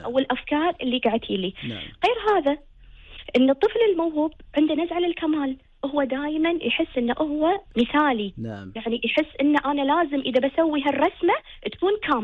أو الأفكار اللي قاعدتي لي. نعم. غير هذا إن الطفل الموهوب عنده نزعة للكمال، هو دائما يحس إنه هو مثالي. نعم. يعني يحس إن أنا لازم إذا بسوي هالرسمة تكون كاملة.